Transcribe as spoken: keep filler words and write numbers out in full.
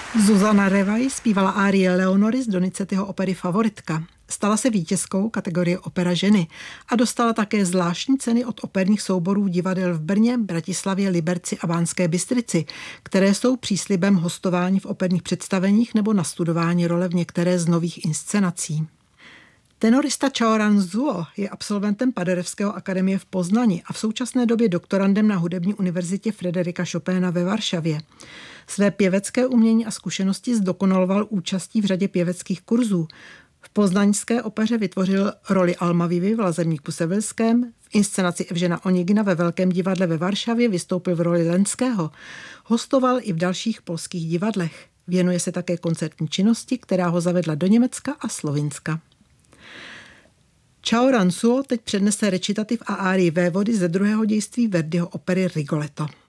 Zuzana Revaj zpívala árii Leonory z Donizettiho opery Favoritka. Stala se vítězkou kategorie Opera ženy a dostala také zvláštní ceny od operních souborů divadel v Brně, Bratislavě, Liberci a Banské Bystrici, které jsou příslibem hostování v operních představeních nebo nastudování role v některé z nových inscenací. Tenorista Chaoran Zuo je absolventem Paderewského akademie v Poznani a v současné době doktorandem na Hudební univerzitě Fryderyka Chopina ve Varšavě. Své pěvecké umění a zkušenosti zdokonaloval účastí v řadě pěveckých kurzů. V poznaňské opeře vytvořil roli Almavivy v Lazebníku Sevillském, v inscenaci Evžena Onegina ve Velkém divadle ve Varšavě vystoupil v roli Lenského. Hostoval i v dalších polských divadlech. Věnuje se také koncertní činnosti, která ho zavedla do Německa a Slovinska. Chaoran Zuo teď přednese recitativ a árii Vévody ze druhého dějství Verdiho opery Rigoletto.